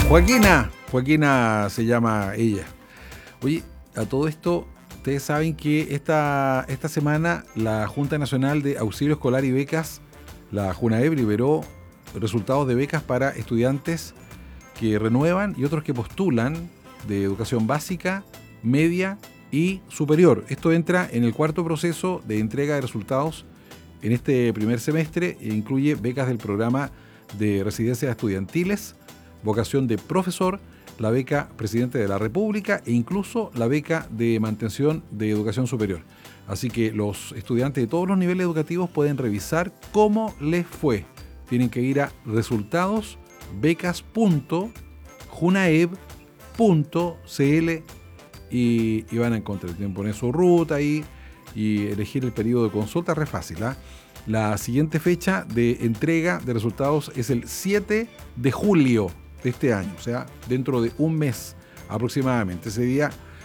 Joaquina se llama ella. Oye, a todo esto, ustedes saben que esta semana la Junta Nacional de Auxilio Escolar y Becas, la JUNAEB, liberó resultados de becas para estudiantes que renuevan y otros que postulan de educación básica, media y superior. Esto entra en el cuarto proceso de entrega de resultados en este primer semestre e incluye becas del programa de residencias estudiantiles, vocación de profesor, la beca Presidente de la República e incluso la beca de mantención de educación superior. Así que los estudiantes de todos los niveles educativos pueden revisar cómo les fue. Tienen que ir a resultados.becas.junaeb.cl y van a encontrar. Tienen que poner su ruta ahí y elegir el periodo de consulta. Re fácil, ¿eh? La siguiente fecha de entrega de resultados es el 7 de julio de este año, o sea, dentro de un mes aproximadamente. Ese día